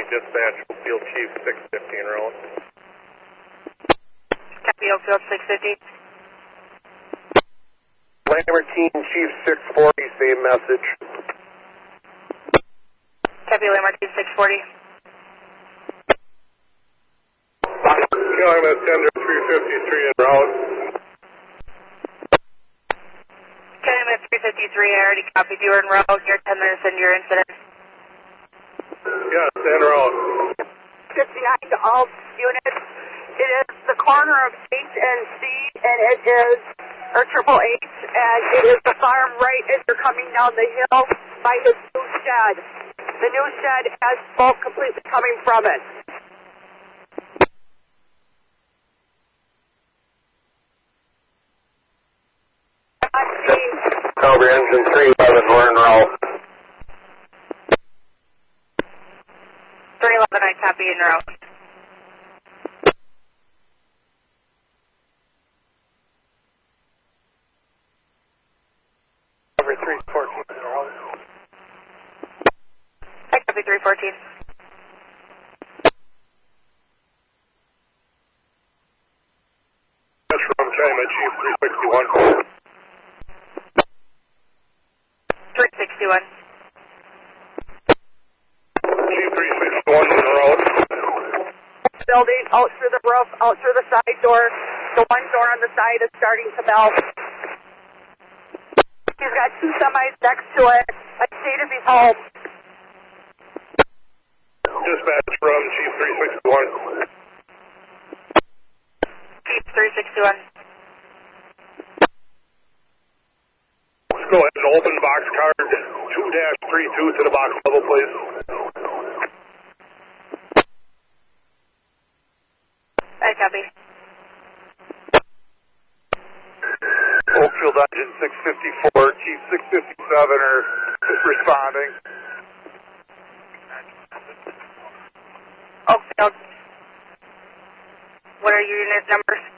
dispatch, Field Chief 650 en route. Copy, Oakfield 650. Lamartine Chief 640, same message. Copy, Lamartine 640. KLMS Tender 353 en route. KLMS 353, I already copied you en route. You're 10 minutes into your incident. Yes, en route. 59 to all units. It is the corner of H and C, and it is, or Triple H, and it is the farm right as you're coming down the hill by his new shed. The new shed has smoke completely coming from it. Cobra Engine 311, we're en route. 311, I copy en route. Cobra 314 en route. I copy 314. That's from China, Chief 361. 361. Chief 361 en route. Building, out through the roof, out through the side door. The one door on the side is starting to melt. He's got two semis next to it. I'd see it if he's home. Dispatch from Chief 361. Chief 361. Let's go ahead and open box card 2-32 to the box level, please. I copy. Oakfield Engine 654, Chief 657 are responding. Oakfield. What are your unit numbers?